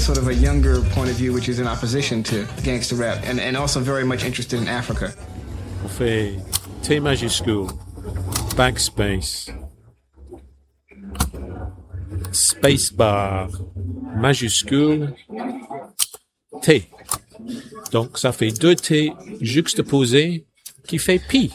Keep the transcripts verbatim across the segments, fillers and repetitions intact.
sort of a younger point of view, which is in opposition to gangster rap, and, and also very much interested in Africa. On fait T majuscule, backspace, spacebar, majuscule, T. Donc ça fait deux T juxtaposés qui fait pi.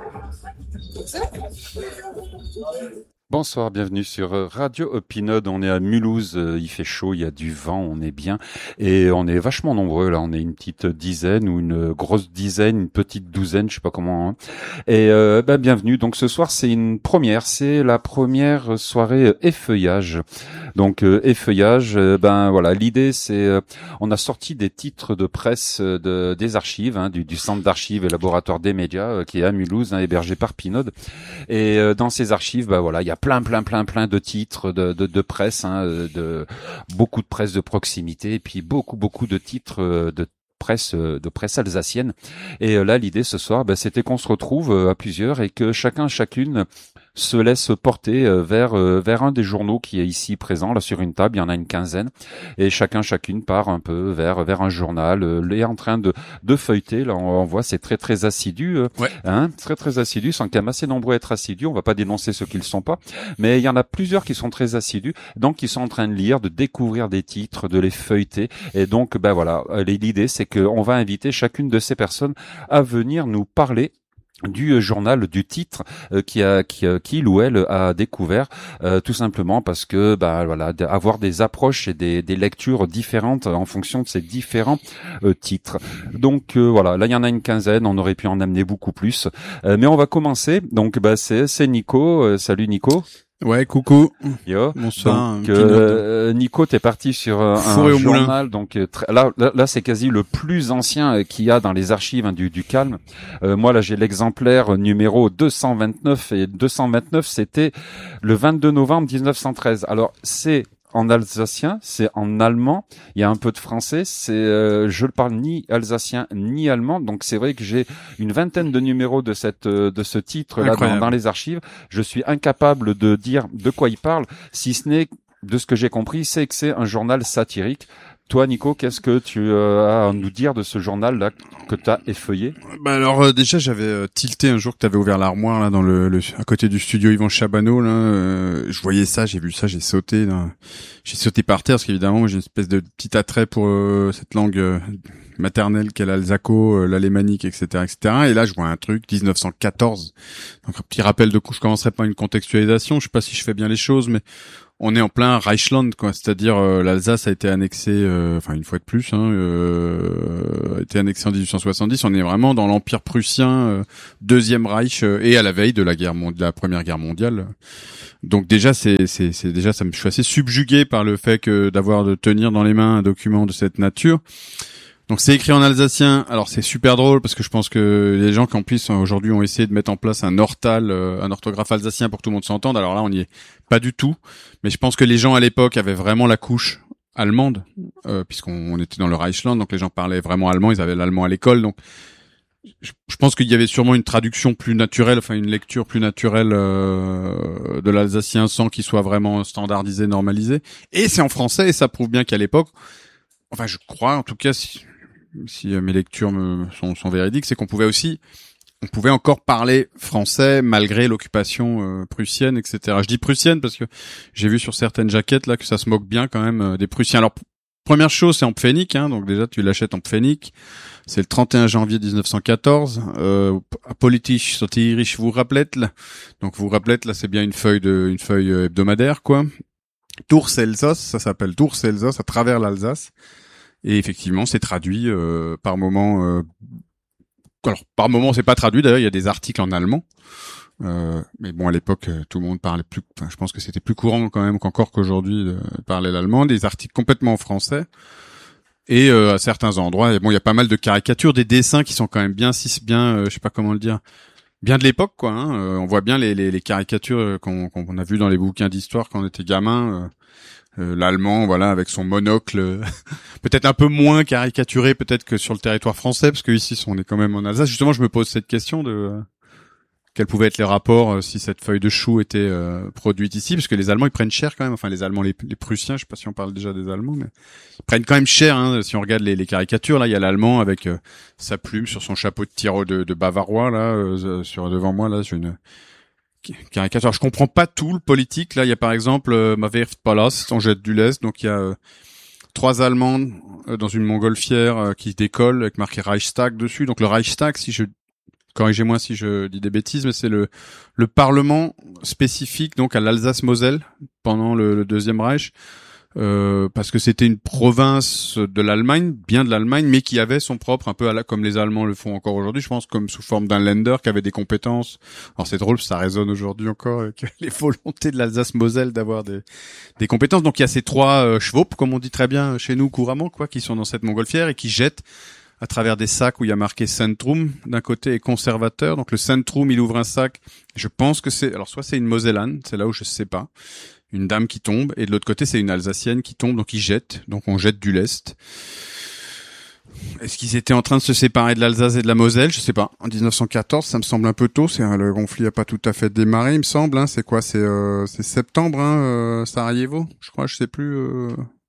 Bonsoir, bienvenue sur Radio Opinode. On est à Mulhouse, il fait chaud, il y a du vent, on est bien et on est vachement nombreux là. On est une petite dizaine ou une grosse dizaine, une petite douzaine, je sais pas comment. Hein. Et euh, ben bienvenue. Donc ce soir c'est une première, c'est la première soirée effeuillage. Donc euh, effeuillage, euh, ben voilà, l'idée c'est euh, on a sorti des titres de presse de des archives, hein, du, du centre d'archives et laboratoire des médias euh, qui est à Mulhouse, hein, hébergé par Pinode. Et euh, dans ces archives, ben voilà, il y a plein plein plein plein de titres de de, de presse, hein, de beaucoup de presse de proximité et puis beaucoup beaucoup de titres de presse de presse alsacienne. Et là l'idée ce soir ben, c'était qu'on se retrouve à plusieurs et que chacun chacune se laisse porter vers vers un des journaux qui est ici présent là sur une table, il y en a une quinzaine et chacun chacune part un peu vers vers un journal, est en train de de feuilleter là on, on voit c'est très très assidu ouais. hein, très très assidu, sont quand même assez nombreux à être assidus, on va pas dénoncer ceux qui le sont pas, mais il y en a plusieurs qui sont très assidus, donc ils sont en train de lire, de découvrir des titres, de les feuilleter et donc ben voilà, l'idée c'est que on va inviter chacune de ces personnes à venir nous parler du journal, du titre euh, qui a qui qu'il ou elle a découvert, euh, tout simplement parce que bah voilà, avoir des approches et des des lectures différentes en fonction de ces différents euh, titres. Donc euh, voilà, là il y en a une quinzaine, on aurait pu en amener beaucoup plus, euh, mais on va commencer. Donc bah c'est c'est Nico, euh, salut Nico. Ouais, coucou. Yo. Bonsoir. Donc, euh, Nico, t'es parti sur euh, un journal. Donc euh, tr- là, là, là, c'est quasi le plus ancien euh, qu'il y a dans les archives hein, du, du Calme. Euh, moi, là, j'ai l'exemplaire numéro deux cent vingt-neuf et deux cent vingt-neuf, c'était le vingt-deux novembre dix-neuf cent treize. Alors, c'est en alsacien, c'est en allemand, il y a un peu de français, c'est euh, je ne parle ni alsacien ni allemand, donc c'est vrai que j'ai une vingtaine de numéros de cette euh, de ce titre là dans, dans les archives. Je suis incapable de dire de quoi il parle, si ce n'est de ce que j'ai compris, c'est que c'est un journal satirique. Toi, Nico, qu'est-ce que tu euh, as à nous dire de ce journal-là que tu as effeuillé? Bah alors euh, déjà, j'avais euh, tilté un jour que tu avais ouvert l'armoire là dans le, le à côté du studio Yvan Chabanot là. Euh, je voyais ça, j'ai vu ça, j'ai sauté, là. J'ai sauté par terre parce qu'évidemment, moi, j'ai une espèce de petit attrait pour euh, cette langue euh, maternelle qu'est l'alsaco, euh, l'alémanique, et cetera, et cetera. Et là, je vois un truc dix-neuf cent quatorze. Donc un petit rappel de coup, je commencerai par une contextualisation. Je sais pas si je fais bien les choses, mais on est en plein Reichsland, quoi. C'est-à-dire euh, l'Alsace a été annexée, euh, enfin une fois de plus, hein, euh, a été annexée en dix-huit cent soixante-dix. On est vraiment dans l'Empire prussien, euh, Deuxième Reich, euh, et à la veille de la guerre, de la Première Guerre mondiale. Donc déjà, c'est, c'est, c'est déjà, ça me, je suis assez subjugué par le fait que d'avoir de tenir dans les mains un document de cette nature. Donc c'est écrit en alsacien. Alors c'est super drôle parce que je pense que les gens qui en plus aujourd'hui ont essayé de mettre en place un ortal, euh, un orthographe alsacien pour que tout le monde s'entende. Alors là on n'y est pas du tout. Mais je pense que les gens à l'époque avaient vraiment la couche allemande, euh, puisqu'on on était dans le Reichsland, donc les gens parlaient vraiment allemand, ils avaient l'allemand à l'école. Donc je, je pense qu'il y avait sûrement une traduction plus naturelle, enfin une lecture plus naturelle euh, de l'alsacien sans qu'il soit vraiment standardisé, normalisé. Et c'est en français et ça prouve bien qu'à l'époque, enfin je crois en tout cas si si mes lectures me sont, sont véridiques, c'est qu'on pouvait aussi, on pouvait encore parler français malgré l'occupation euh, prussienne, et cetera. Je dis prussienne parce que j'ai vu sur certaines jaquettes là que ça se moque bien quand même euh, des Prussiens. Alors première chose, c'est en pfennig, hein, donc déjà tu l'achètes en pfennig. C'est le trente et un janvier dix-neuf cent quatorze. Euh, Politisch satirisch vous rappelez là. Donc vous rappelez là, c'est bien une feuille de, une feuille hebdomadaire quoi. Tours Elsace, ça s'appelle Tours Elsace à travers l'Alsace. Et effectivement, c'est traduit euh, par moment. Euh... Alors, par moment, c'est pas traduit. D'ailleurs, il y a des articles en allemand. Euh, mais bon, à l'époque, tout le monde parlait plus. Enfin, je pense que c'était plus courant quand même qu'encore qu'aujourd'hui de parler l'allemand. Des articles complètement en français. Et euh, à certains endroits, et bon, il y a pas mal de caricatures, des dessins qui sont quand même bien, si bien, euh, je sais pas comment le dire, bien de l'époque, quoi. Hein. Euh, on voit bien les, les, les caricatures qu'on, qu'on a vues dans les bouquins d'histoire quand on était gamin. Euh, Euh, l'allemand, voilà, avec son monocle, peut-être un peu moins caricaturé, peut-être que sur le territoire français, parce que ici, on est quand même en Alsace. Justement, je me pose cette question de quels pouvaient être les rapports euh, si cette feuille de chou était euh, produite ici, parce que les Allemands ils prennent cher quand même. Enfin, les Allemands, les, les Prussiens, je sais pas si on parle déjà des Allemands, mais ils prennent quand même cher. Hein, si on regarde les, les caricatures, là, il y a l'Allemand avec euh, sa plume sur son chapeau de tiro de, de bavarois là, euh, sur devant moi là, sur une caricature. Alors, je comprends pas tout le politique. Là, il y a par exemple euh, ma Werftpalast, on jette du lest, donc il y a euh, trois Allemands euh, dans une montgolfière euh, qui décollent avec marqué Reichstag dessus. Donc le Reichstag, si je corrigez-moi si je dis des bêtises, mais c'est le le parlement spécifique donc à l'Alsace-Moselle pendant le, le Deuxième Reich, euh, parce que c'était une province de l'Allemagne, bien de l'Allemagne, mais qui avait son propre, un peu à la, comme les Allemands le font encore aujourd'hui, je pense, comme sous forme d'un Länder qui avait des compétences. Alors c'est drôle, ça résonne aujourd'hui encore avec les volontés de l'Alsace-Moselle d'avoir des des compétences. Donc il y a ces trois euh, Schwab, comme on dit très bien chez nous couramment, quoi, qui sont dans cette montgolfière et qui jettent à travers des sacs où il y a marqué Centrum d'un côté et conservateur. Donc le Centrum, il ouvre un sac. Je pense que c'est, alors soit c'est une Mosellane, c'est là où je sais pas, une dame qui tombe, et de l'autre côté c'est une Alsacienne qui tombe, donc ils jettent. Donc on jette du lest. Est-ce qu'ils étaient en train de se séparer de l'Alsace et de la Moselle? Je sais pas. En dix-neuf cent quatorze, ça me semble un peu tôt. C'est le conflit a pas tout à fait démarré, il me semble. Hein. C'est quoi? C'est euh, c'est septembre, hein, euh, Sarajevo, je crois. Je sais plus. Euh...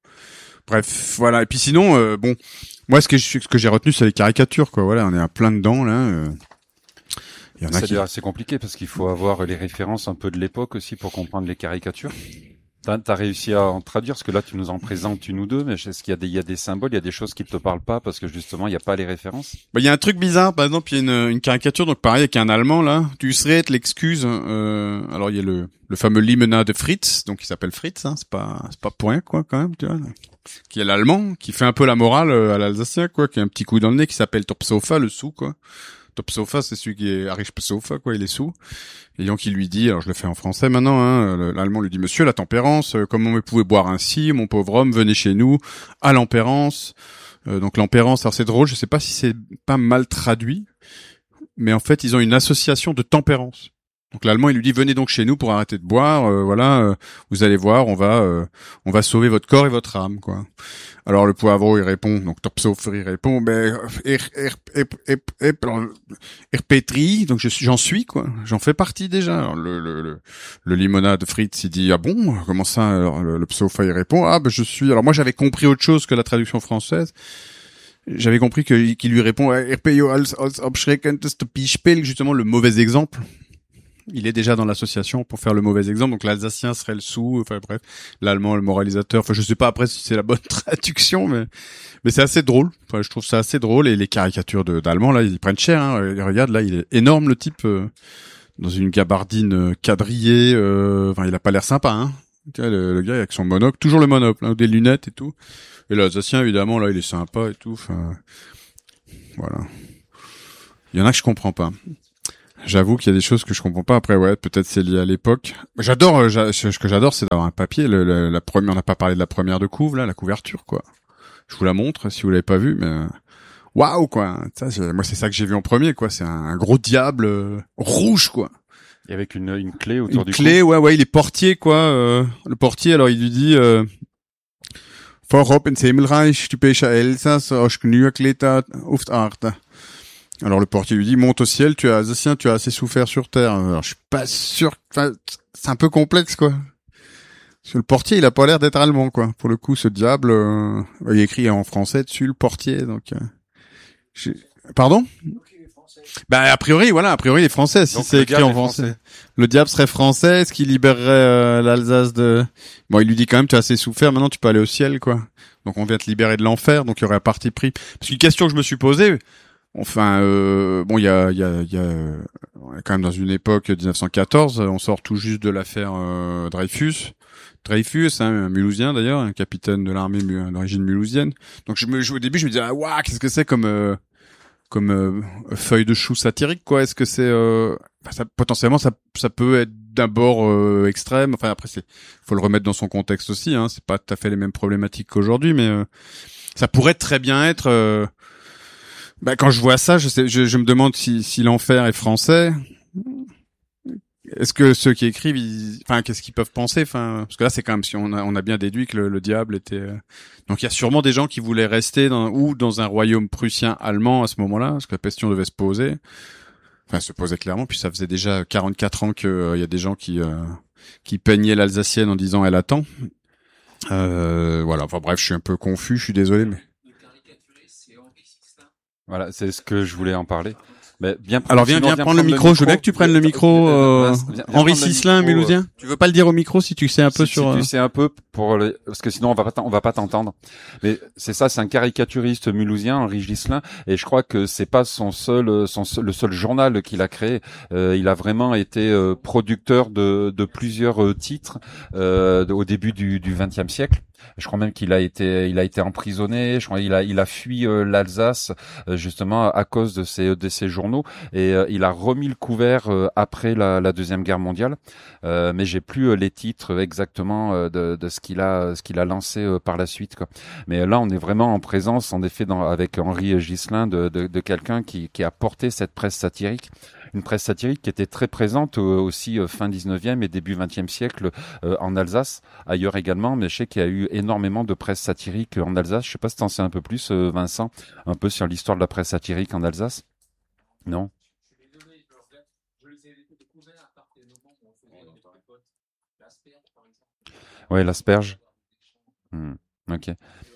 Bref, voilà. Et puis sinon, euh, bon. Moi, ce que je, ce que j'ai retenu, c'est les caricatures, quoi. Voilà, on est à plein dedans, là. Euh. Il y en a C'est qui... assez compliqué parce qu'il faut avoir les références un peu de l'époque aussi pour comprendre les caricatures. T'as, t'as réussi à en traduire, parce que là, tu nous en présentes une ou deux, mais est-ce qu'il y a des, il y a des symboles, il y a des choses qui te parlent pas parce que justement, il n'y a pas les références? Bah, il y a un truc bizarre, par exemple, il y a une, une caricature, donc pareil, avec un Allemand, là. Tu serais l'excuse, euh, alors il y a le, le fameux Limonade de Fritz, donc il s'appelle Fritz, hein, c'est pas, c'est pas pour rien, quoi, quand même, tu vois. Qui est l'Allemand, qui fait un peu la morale à l'Alsacien, quoi, qui a un petit coup dans le nez, qui s'appelle Topsofa, le sou, quoi. Topsofa, c'est celui qui est Arish Sofa, quoi, il est sous. Et donc, il lui dit, alors je le fais en français maintenant, hein, l'Allemand lui dit, monsieur, la tempérance, euh, comment vous pouvez boire ainsi, mon pauvre homme, venez chez nous, à l'empérance. Euh, donc, l'empérance, alors c'est drôle, je sais pas si c'est pas mal traduit, mais en fait, ils ont une association de tempérance. Donc l'Allemand il lui dit venez donc chez nous pour arrêter de boire, euh, voilà, euh, vous allez voir, on va euh, on va sauver votre corps et votre âme, quoi. Alors le poivreau il répond, donc Topsofer il répond, ben er er er er er er pétri, donc je suis j'en suis quoi, j'en fais partie déjà. Alors, le le le, le limonade Fritz il dit ah bon comment ça, alors le, le Psofa il répond ah ben je suis, alors moi j'avais compris autre chose que la traduction française. J'avais compris que qu'il lui répond er peyo als als abschreckendeste Beispiel, justement le mauvais exemple. Il est déjà dans l'association pour faire le mauvais exemple, donc l'Alsacien serait le sous, enfin bref, l'Allemand le moralisateur, enfin je sais pas après si c'est la bonne traduction, mais mais c'est assez drôle, enfin je trouve ça assez drôle, et les caricatures de d'Allemands là ils prennent cher, hein. Regarde là il est énorme le type, euh, dans une gabardine quadrillée, euh, enfin il a pas l'air sympa, hein. Tu vois, le, le gars avec son monocle, toujours le monocle, hein, des lunettes et tout, et l'Alsacien évidemment là il est sympa et tout, enfin voilà. Il y en a que je comprends pas. J'avoue qu'il y a des choses que je comprends pas. Après, ouais, peut-être c'est lié à l'époque. J'adore, j'a, ce que j'adore, c'est d'avoir un papier. Le, le, la première, on n'a pas parlé de la première de couve, là, la couverture, quoi. Je vous la montre si vous l'avez pas vue, mais waouh, quoi. Ça, c'est, moi, c'est ça que j'ai vu en premier, quoi. C'est un, un gros diable euh, rouge, quoi. Et avec une, une clé autour une du clé, cou. ouais, ouais. Il est portier, quoi. Euh, le portier, alors il lui dit. Euh, Vorop ins Himmelreich, du Pecha Elsass, aus Gnürkleta, uft Arte. Alors le portier lui dit monte au ciel, tu es alsacien, tu as assez souffert sur terre. Alors je suis pas sûr, enfin, c'est un peu complexe quoi. Parce que le portier il a pas l'air d'être allemand quoi. Pour le coup ce diable, euh, il est écrit en français dessus le portier donc. Euh, je... Pardon? Bah a priori voilà, a priori il est français si donc, c'est écrit en français. français. Le diable serait français, est-ce qu'il libérerait euh, l'Alsace de... Bon il lui dit quand même tu as assez souffert, maintenant tu peux aller au ciel quoi. Donc on vient te libérer de l'enfer, donc il y aurait un parti pris. Parce qu'une question que je me suis posée. Enfin, euh, bon, il y a, il y a, il y a, on est quand même dans une époque dix-neuf cent quatorze. On sort tout juste de l'affaire euh, Dreyfus. Dreyfus, hein, un Mulhousien d'ailleurs, un capitaine de l'armée d'origine mulhousienne. Donc, je me, au début, je me disais, ah, waouh, qu'est-ce que c'est comme, euh, comme euh, feuille de chou satirique, quoi. Est-ce que c'est, euh, ça, potentiellement, ça, ça peut être d'abord euh, extrême. Enfin, après, c'est, faut le remettre dans son contexte aussi. Hein. C'est pas tout à fait les mêmes problématiques qu'aujourd'hui, mais euh, ça pourrait très bien être. Euh, Bah quand je vois ça, je, sais, je, je me demande si, si l'enfer est français. Est-ce que ceux qui écrivent, ils, enfin, qu'est-ce qu'ils peuvent penser, enfin, parce que là c'est quand même si on a, on a bien déduit que le, le diable était. Euh... Donc il y a sûrement des gens qui voulaient rester dans ou dans un royaume prussien allemand à ce moment-là, parce que la question devait se poser, enfin se posait clairement. Puis ça faisait déjà quarante-quatre ans qu'il euh, y a des gens qui euh, qui peignaient l'alsacienne en disant elle attend. Euh, voilà. Enfin bref, je suis un peu confus. Je suis désolé, mais Voilà, c'est ce que je voulais en parler. Mais bien, alors viens, viens prendre le micro. Je veux bien que tu prennes le micro. Euh, viens, viens Henri Cislin, Mulhousien. Tu veux pas le dire au micro si tu sais un peu si, sur. Si euh... tu sais un peu pour les... parce que sinon on va pas on va pas t'entendre. Mais c'est ça, c'est un caricaturiste mulhousien, Henri Gislin, et je crois que c'est pas son seul, son seul, le seul journal qu'il a créé. Euh, il a vraiment été euh, producteur de, de plusieurs euh, titres euh, au début du du vingtième siècle. Je crois même qu'il a été, il a été emprisonné. Je crois qu'il a, il a fui euh, l'Alsace euh, justement à cause de ces, de ces journaux. Et euh, il a remis le couvert euh, après la, la deuxième guerre mondiale. Euh, mais j'ai plus euh, les titres exactement euh, de, de ce qu'il a, ce qu'il a lancé euh, par la suite, quoi. Mais là, on est vraiment en présence, en effet, dans, avec Henri Gislin, de, de, de quelqu'un qui, qui a porté cette presse satirique. Une presse satirique qui était très présente euh, aussi euh, fin dix-neuvième et début vingtième siècle euh, en Alsace, ailleurs également, mais je sais qu'il y a eu énormément de presse satirique en Alsace. Je sais pas si t'en sais un peu plus, euh, Vincent, un peu sur l'histoire de la presse satirique en Alsace. Non? Ouais, l'asperge. Hmm. Ok.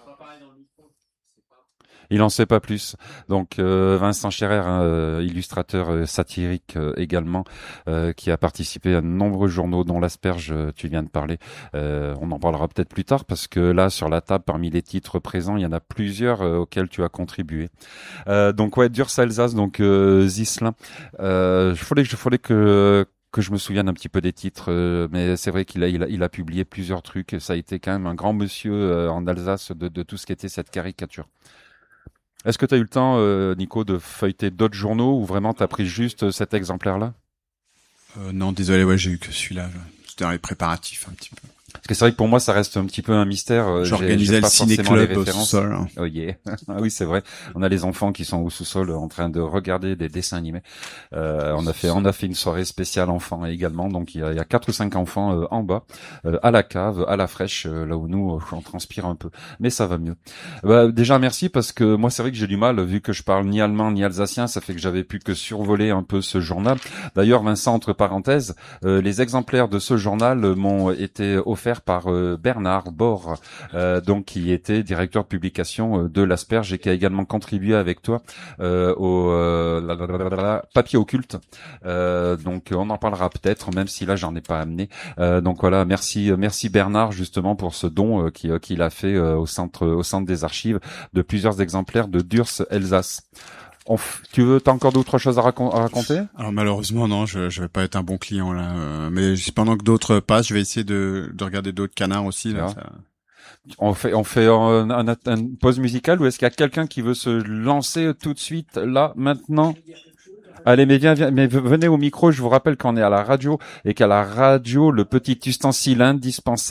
Il en sait pas plus. Donc euh, Vincent Scherer, euh, illustrateur euh, satirique euh, également, euh, qui a participé à de nombreux journaux, dont l'Asperge, euh, tu viens de parler. Euh, on en parlera peut-être plus tard parce que là, sur la table, parmi les titres présents, il y en a plusieurs euh, auxquels tu as contribué. Euh, donc ouais, Durs Alsace, donc euh, Zislin. Euh, il fallait que je fallait que que je me souvienne un petit peu des titres, euh, mais c'est vrai qu'il a, il a il a publié plusieurs trucs. Ça a été quand même un grand monsieur euh, en Alsace de, de tout ce qui était cette caricature. Est-ce que tu as eu le temps, euh, Nico, de feuilleter d'autres journaux ou vraiment tu as pris juste cet exemplaire-là? euh, Non, désolé, ouais, j'ai eu que celui-là. C'était dans les préparatifs un petit peu. Parce que c'est vrai que pour moi, ça reste un petit peu un mystère. J'organisais le ciné-club au sous-sol. Hein. Oh yeah. Ah oui, c'est vrai. On a les enfants qui sont au sous-sol en train de regarder des dessins animés. Euh, on a fait, on a fait une soirée spéciale enfants également. Donc il y a, il y a quatre ou cinq enfants euh, en bas, euh, à la cave, à la fraîche, euh, là où nous, euh, on transpire un peu. Mais ça va mieux. Bah, déjà merci parce que moi, c'est vrai que j'ai du mal vu que je parle ni allemand ni alsacien. Ça fait que j'avais pu que survoler un peu ce journal. D'ailleurs, Vincent, entre parenthèses, euh, les exemplaires de ce journal m'ont été offerts par euh, Bernard Bor, euh, donc qui était directeur de publication euh, de l'Asperge et qui a également contribué avec toi euh, au euh, la, la, la, la, la, papier occulte. Euh, donc on en parlera peut-être, même si là j'en ai pas amené. Euh, donc voilà, merci, merci Bernard justement pour ce don euh, qu'il qu'il a fait euh, au centre, au centre des archives de plusieurs exemplaires de Durs Alsace. On f... Tu veux, t'as encore d'autres choses à, racon- à raconter? Alors malheureusement non, je, je vais pas être un bon client là. Euh, mais pendant que d'autres passent, je vais essayer de, de regarder d'autres canards aussi là. Ça... On fait, on fait un, un, un, une pause musicale ou est-ce qu'il y a quelqu'un qui veut se lancer tout de suite là maintenant? Allez, mais viens, viens, mais venez au micro. Je vous rappelle qu'on est à la radio et qu'à la radio, le petit ustensile indispensable